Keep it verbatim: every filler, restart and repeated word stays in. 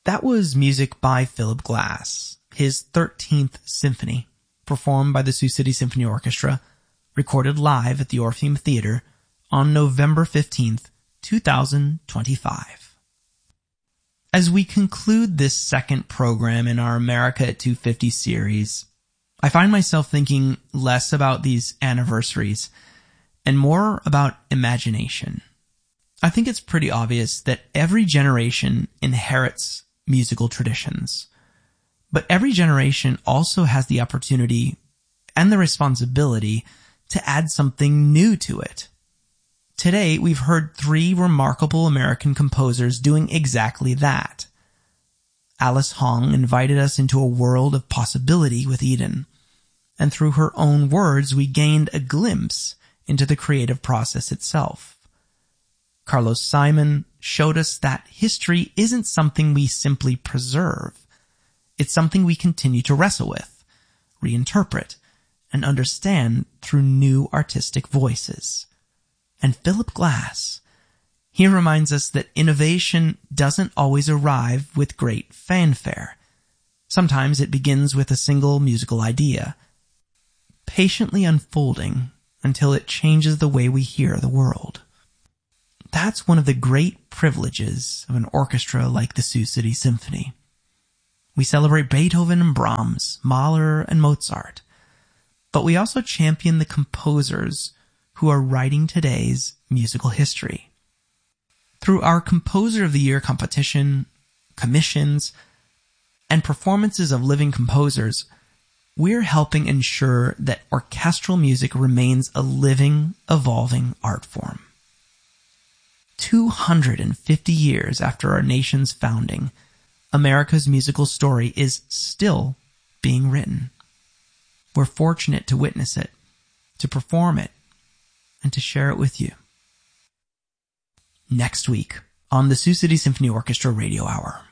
That was music by Philip Glass, his thirteenth Symphony, performed by the Sioux City Symphony Orchestra, recorded live at the Orpheum Theater on November fifteenth, two thousand twenty-five. As we conclude this second program in our America at two fifty series, I find myself thinking less about these anniversaries and more about imagination. I think it's pretty obvious that every generation inherits musical traditions, but every generation also has the opportunity and the responsibility to add something new to it. Today, we've heard three remarkable American composers doing exactly that. Alice Hong invited us into a world of possibility with Eden, and through her own words, we gained a glimpse into the creative process itself. Carlos Simon showed us that history isn't something we simply preserve. It's something we continue to wrestle with, reinterpret, and understand through new artistic voices. And Philip Glass, he reminds us that innovation doesn't always arrive with great fanfare. Sometimes it begins with a single musical idea, patiently unfolding until it changes the way we hear the world. That's one of the great privileges of an orchestra like the Sioux City Symphony. We celebrate Beethoven and Brahms, Mahler and Mozart, but we also champion the composers who are writing today's musical history. Through our Composer of the Year competition, commissions, and performances of living composers, we're helping ensure that orchestral music remains a living, evolving art form. two hundred fifty years after our nation's founding, America's musical story is still being written. We're fortunate to witness it, to perform it, and to share it with you. Next week on the Sioux City Symphony Orchestra Radio Hour.